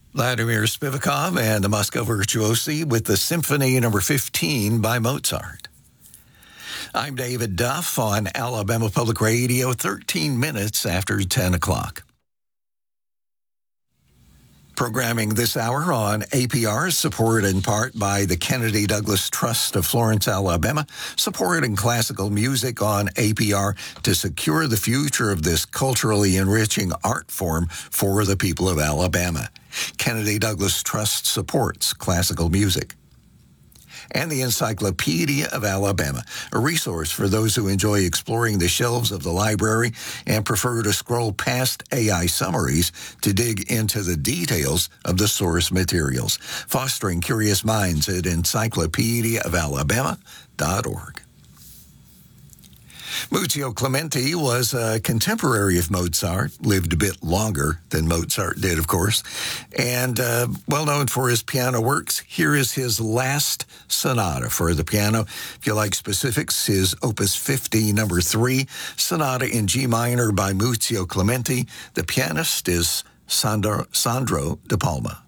Vladimir Spivakov and the Moscow Virtuosi with the Symphony No. 15 by Mozart. I'm David Duff on Alabama Public Radio, 13 minutes after 10 o'clock. Programming this hour on APR, supported in part by the Kennedy Douglas Trust of Florence, Alabama, supporting classical music on APR to secure the future of this culturally enriching art form for the people of Alabama. Kennedy Douglas Trust supports classical music. And the Encyclopedia of Alabama, a resource for those who enjoy exploring the shelves of the library and prefer to scroll past AI summaries to dig into the details of the source materials, fostering curious minds at encyclopediaofalabama.org. Muzio Clementi was a contemporary of Mozart, lived a bit longer than Mozart did, of course, and well known for his piano works. Here is his last sonata for the piano. If you like specifics, his Opus 50, number 3, Sonata in G minor by Muzio Clementi. The pianist is Sandro De Palma.